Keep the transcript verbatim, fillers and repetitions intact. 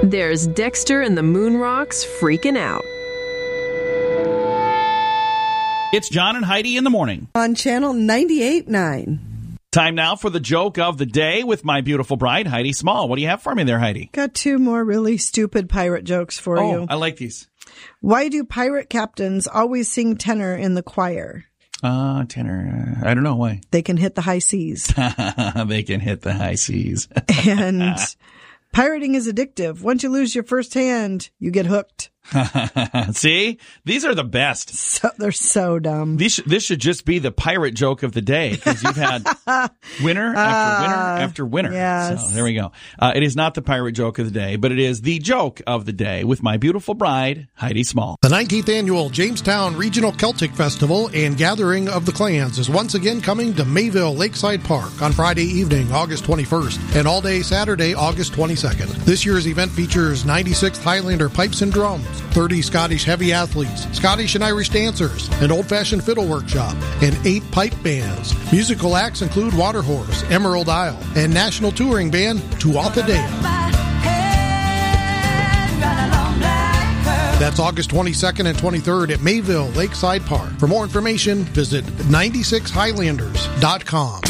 There's Dexter and the Moonrocks freaking out. It's John and Heidi in the morning. On Channel ninety-eight point nine. Time now for the joke of the day with my beautiful bride, Heidi Small. What do you have for me there, Heidi? Got two more really stupid pirate jokes for oh, you. I like these. Why do pirate captains always sing tenor in the choir? Uh, tenor. Uh, I don't know why. They can hit the high seas. They can hit the high seas. And pirating is addictive. Once you lose your first hand, you get hooked. See? These are the best. So, they're so dumb. These, this should just be the pirate joke of the day, because you've had winner after winner uh, after winner. Yes. So there we go. Uh, it is not the pirate joke of the day, but it is the joke of the day with my beautiful bride, Heidi Small. The nineteenth Annual Jamestown Regional Celtic Festival and Gathering of the Clans is once again coming to Mayville Lakeside Park on Friday evening, August twenty-first, and all day Saturday, August twenty-second. This year's event features ninety-sixth Highlander Pipes and Drums, thirty Scottish heavy athletes, Scottish and Irish dancers, an old-fashioned fiddle workshop, and eight pipe bands. Musical acts include Waterhorse, Emerald Isle, and national touring band Tuatha Dea. That's August twenty-second and twenty-third at Mayville Lakeside Park. For more information, visit ninety-six highlanders dot com.